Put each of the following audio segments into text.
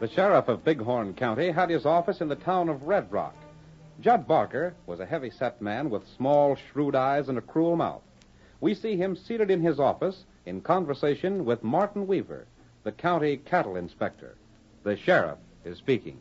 The sheriff of Bighorn County had his office in the town of Red Rock. Judd Barker was a heavy-set man with small, shrewd eyes and a cruel mouth. We see him seated in his office in conversation with Martin Weaver, the county cattle inspector. The sheriff is speaking.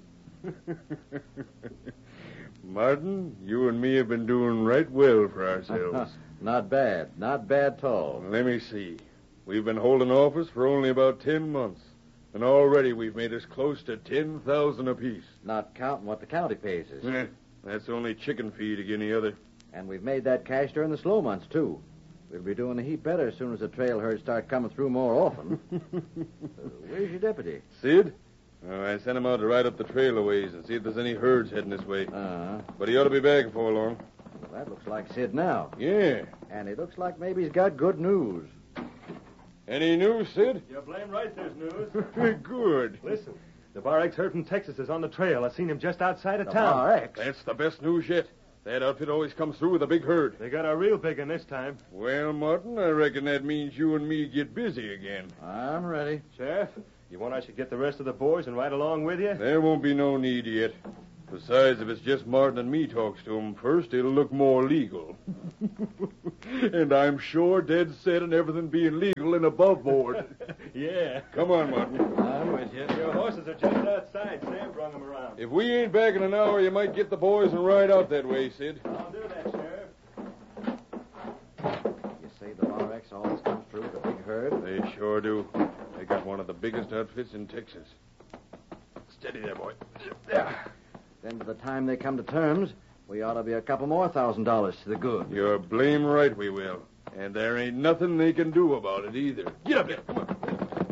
Martin, you and me have been doing right well for ourselves. Not bad. Not bad at all. Let me see. We've been holding office for only about 10 months. And already we've made us close to 10,000 apiece. Not counting what the county pays us. That's only chicken feed again the other. And we've made that cash during the slow months, too. We'll be doing a heap better as soon as the trail herds start coming through more often. Where's your deputy? Sid? Oh, I sent him out to ride up the trail a ways and see if there's any herds heading this way. But he ought to be back before long. Well, that looks like Sid now. Yeah. And it looks like maybe he's got good news. Any news, Sid? You're blame right there's news. Good. Listen, the Bar X herd from Texas is on the trail. I seen him just outside of The town. Bar X? That's the best news yet. That outfit always comes through with a big herd. They got a real big one this time. Well, Martin, I reckon that means you and me get busy again. I'm ready. Sheriff, you want I should get the rest of the boys and ride along with you? There won't be no need yet. Besides, if it's just Martin and me talks to him first, it'll look more legal. And I'm sure dead set on everything being legal and above board. Yeah. Come on, Martin. I'm with you. Your horses are just outside. Sam brung them around. If we ain't back in an hour, you might get the boys and ride out that way, Sid. I'll do that, Sheriff. You say the Bar X always comes through with a big herd? They sure do. They got one of the biggest outfits in Texas. Steady there, boy. Yeah. Then by the time they come to terms, we ought to be a couple more $1,000 to the good. You're blame right we will. And there ain't nothing they can do about it either. Get up there. Come